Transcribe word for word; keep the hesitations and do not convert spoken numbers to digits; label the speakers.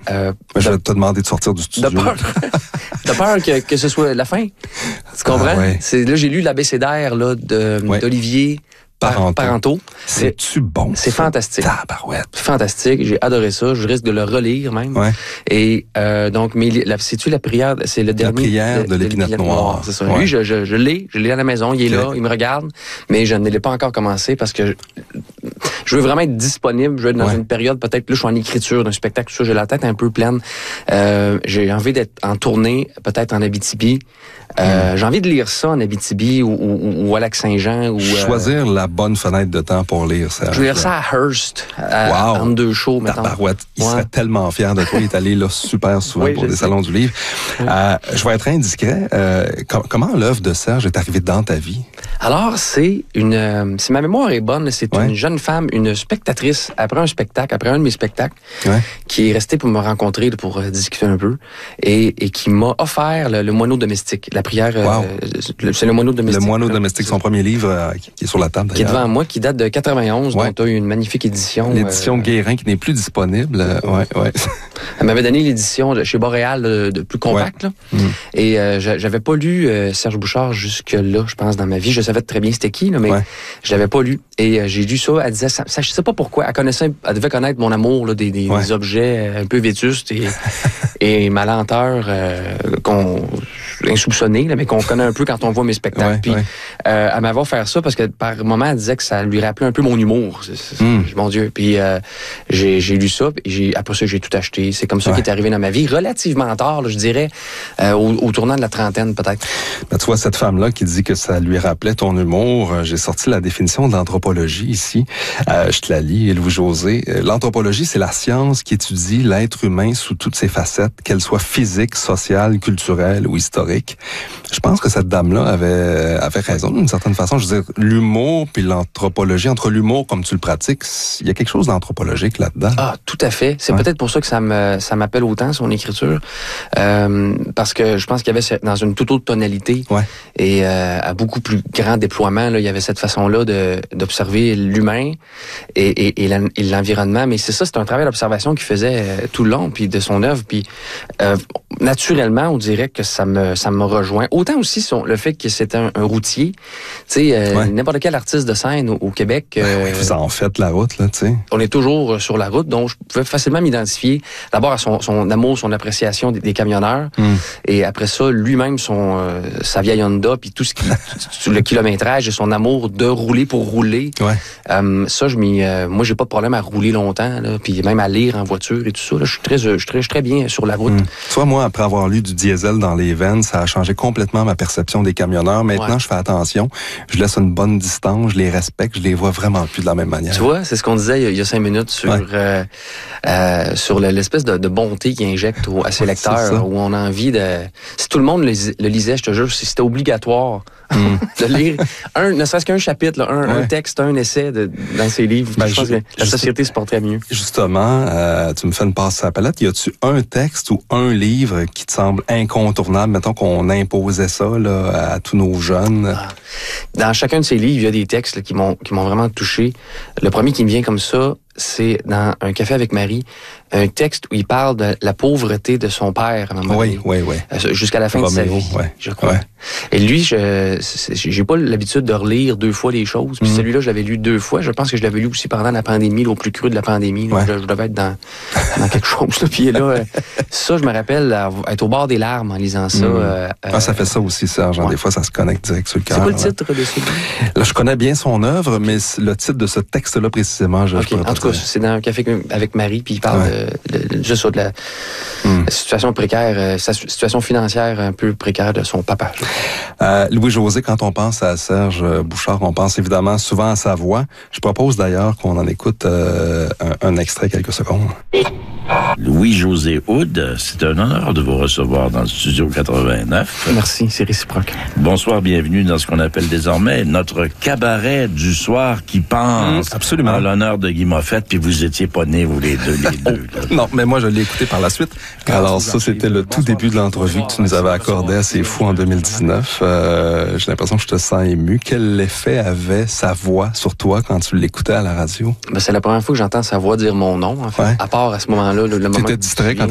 Speaker 1: Euh,
Speaker 2: je
Speaker 1: de,
Speaker 2: vais te demander de sortir du studio.
Speaker 1: De peur, de peur que, que ce soit la fin. Tu comprends?
Speaker 2: Ah, ouais.
Speaker 1: C'est, là, j'ai lu l'abécédaire là, de,
Speaker 2: ouais.
Speaker 1: d'Olivier Parento. Parento.
Speaker 2: C'est-tu bon?
Speaker 1: C'est
Speaker 2: ça?
Speaker 1: fantastique.
Speaker 2: Tabarouette.
Speaker 1: Fantastique. J'ai adoré ça. Je risque de le relire même.
Speaker 2: Ouais.
Speaker 1: Et euh, donc, mais la, c'est-tu la prière? C'est le dernier.
Speaker 2: La prière de, de l'épinette noire. noire.
Speaker 1: C'est ça.
Speaker 2: Ouais.
Speaker 1: Lui, je, je, je l'ai. Je l'ai à la maison. Il est okay. là. Il me regarde. Mais je ne l'ai pas encore commencé parce que je, je veux vraiment être disponible. Je veux être dans ouais. une période, peut-être, là, je suis en écriture d'un spectacle. Ça, j'ai la tête un peu pleine. Euh, j'ai envie d'être en tournée, peut-être en Abitibi. Euh, mm. J'ai envie de lire ça en Abitibi ou, ou, ou à Lac-Saint-Jean. Ou,
Speaker 2: Choisir
Speaker 1: euh,
Speaker 2: la bonne fenêtre de temps pour lire ça.
Speaker 1: Je vais lire ça à Hearst, à,
Speaker 2: wow.
Speaker 1: entre deux shows, mettons.
Speaker 2: Tabarouette. Il
Speaker 1: ouais.
Speaker 2: serait tellement fier de toi. Il est allé là super souvent
Speaker 1: oui,
Speaker 2: pour des
Speaker 1: sais.
Speaker 2: salons du livre.
Speaker 1: Oui.
Speaker 2: Euh, je vais être indiscret. Euh, com- comment l'œuvre de Serge est arrivée dans ta vie?
Speaker 1: Alors, c'est une... Euh, si ma mémoire est bonne, c'est
Speaker 2: ouais.
Speaker 1: une jeune femme, une spectatrice, après un spectacle, après un de mes spectacles,
Speaker 2: ouais.
Speaker 1: qui est restée pour me rencontrer, pour euh, discuter un peu, et, et qui m'a offert le, le moineau domestique, la prière...
Speaker 2: Wow.
Speaker 1: Euh, le, c'est le moineau domestique.
Speaker 2: Le moineau domestique, son premier livre euh, qui est sur la table, d'ailleurs.
Speaker 1: Qui est devant moi, qui date de quatre-vingt-onze, ouais. dont tu as eu une magnifique édition.
Speaker 2: L'édition
Speaker 1: euh,
Speaker 2: Guérin qui n'est plus disponible. Euh, ouais, ouais.
Speaker 1: Elle m'avait donné l'édition de chez Boréal de, de plus compacte. Ouais. Là. Mm. Et euh, j'avais pas lu euh, Serge Bouchard jusque-là, je pense, dans ma vie. Je savais très bien c'était qui, là, mais ouais. je l'avais pas lu. Et euh, j'ai lu ça, elle disait, ça, ça, je sais pas pourquoi, elle connaissait, elle devait connaître mon amour là, des, des, ouais. des objets un peu vétustes et, et ma lenteur euh, qu'on insoupçonnée, là, mais qu'on connaît un peu quand on voit mes spectacles.
Speaker 2: Ouais,
Speaker 1: Puis
Speaker 2: ouais.
Speaker 1: Euh, elle m'avait offert ça parce que par moment, elle disait que ça lui rappelait un peu mon humour. C'est, c'est, mm. Mon Dieu. Puis euh, j'ai, j'ai lu ça, et j'ai, après ça, j'ai tout acheté. C'est comme ça ouais. qui est arrivé dans ma vie, relativement tard, là, je dirais, euh, au, au tournant de la trentaine, peut-être.
Speaker 2: Ben, tu vois, cette femme-là qui dit que ça lui rappelait ton humour, euh, j'ai sorti la définition de l'anthropologie ici. Euh, je te la lis, Louis-José. L'anthropologie, c'est la science qui étudie l'être humain sous toutes ses facettes, qu'elles soient physiques, sociales, culturelles ou historiques. Je pense que cette dame-là avait, avait raison d'une certaine façon. Je veux dire, l'humour puis l'anthropologie, entre l'humour comme tu le pratiques, il y a quelque chose d'anthropologique là-dedans.
Speaker 1: Ah, tout à fait. C'est ouais. peut-être pour ça que ça me ça m'appelle autant, son écriture. Euh, parce que je pense qu'il y avait dans une toute autre tonalité
Speaker 2: ouais.
Speaker 1: et euh, à beaucoup plus grand déploiement, là, il y avait cette façon-là de, d'observer l'humain et, et, et, la, et l'environnement. Mais c'est ça, c'est un travail d'observation qu'il faisait euh, tout le long puis de son œuvre. Puis euh, naturellement, on dirait que ça me ça me rejoint. Autant aussi son, le fait que c'était un, un routier. Tu sais, euh, ouais. n'importe quel artiste de scène au, au Québec.
Speaker 2: Ben
Speaker 1: euh,
Speaker 2: oui, vous en faites la route, là, tu sais.
Speaker 1: On est toujours sur la route, donc je pouvais facilement m'identifier d'abord à son, son amour, son appréciation des, des camionneurs, mm. et après ça, lui-même, son euh, sa vieille Honda, puis tout ce qui, le kilométrage et son amour de rouler pour rouler.
Speaker 2: Ouais.
Speaker 1: Euh, ça, je m'y, euh, moi, j'ai pas de problème à rouler longtemps, là, puis même à lire en voiture et tout ça. Là, je suis très, je suis très, je suis très bien sur la route. Mm.
Speaker 2: Tu vois, moi, après avoir lu du diesel dans les veines, ça a changé complètement ma perception des camionneurs. Maintenant, ouais. je fais attention, je laisse une bonne distance, je les respecte, je les vois vraiment plus de la même manière.
Speaker 1: Tu vois, c'est ce qu'on disait il y a, il y a cinq minutes sur ouais. euh, euh, sur l'espèce de, de bonté qu'ils injectent au, à ses lecteurs, où on a envie de... Si tout le monde le, le lisait, je te jure, si c'était obligatoire mm. de lire un, ne serait-ce qu'un chapitre, là, un, ouais. un texte, un essai de, dans ses livres, ben, je pense je, que la société se porterait mieux.
Speaker 2: Justement, euh, tu me fais une passe à la palette. Y a-tu un texte ou un livre qui te semble incontournable? Mettons qu'on imposait ça là, à tous nos jeunes. Ah.
Speaker 1: Dans chacun de ces livres, il y a des textes là, qui m'ont qui m'ont vraiment touché. Le premier qui me vient comme ça, c'est dans Un café avec Marie, un texte où il parle de la pauvreté de son père à un moment
Speaker 2: oui, oui, oui.
Speaker 1: Jusqu'à la fin Roméo, de sa vie,
Speaker 2: ouais,
Speaker 1: je crois.
Speaker 2: Ouais.
Speaker 1: Et lui, je j'ai pas l'habitude de relire deux fois les choses. Puis mm. celui-là, je l'avais lu deux fois. Je pense que je l'avais lu aussi pendant la pandémie, là, au plus cru de la pandémie. Là, ouais. je, je devais être dans, dans quelque chose. Là. Puis là, ça, je me rappelle être au bord des larmes en lisant ça. Mm. Euh,
Speaker 2: ah, ça fait ça aussi, Serge. Ouais. Des fois, ça se connecte direct sur le cœur.
Speaker 1: C'est quoi le titre de ce livre?
Speaker 2: Là, je connais bien son œuvre, mais le titre de ce texte-là, précisément, je
Speaker 1: okay. En tout cas, c'est dans Un café avec Marie, puis il parle ouais. de, de, de, juste de la, mm. la situation précaire, euh, sa situation financière un peu précaire de son papa.
Speaker 2: Euh, Louis-José, quand on pense à Serge Bouchard, on pense évidemment souvent à sa voix. Je propose d'ailleurs qu'on en écoute euh, un, un extrait, quelques secondes.
Speaker 3: Louis-José Hood, c'est un honneur de vous recevoir dans le studio quatre-vingt-neuf.
Speaker 1: Merci, c'est réciproque.
Speaker 3: Bonsoir, bienvenue dans ce qu'on appelle désormais notre cabaret du soir qui pense
Speaker 2: mmh, absolument.
Speaker 3: à l'honneur de Guy Moffett, puis vous étiez pas nés, vous les deux, les deux. Là.
Speaker 2: Non, mais moi je l'ai écouté par la suite. Alors ça, c'était le tout début de l'entrevue que tu nous avais accordé à C'est Fou en deux mille dix-neuf. Euh, j'ai l'impression que je te sens ému. Quel effet avait sa voix sur toi quand tu l'écoutais à la radio?
Speaker 1: Ben, c'est la première fois que j'entends sa voix dire mon nom, en fait. Ouais. À part à ce moment-là, le, le moment.
Speaker 2: T'étais distrait quand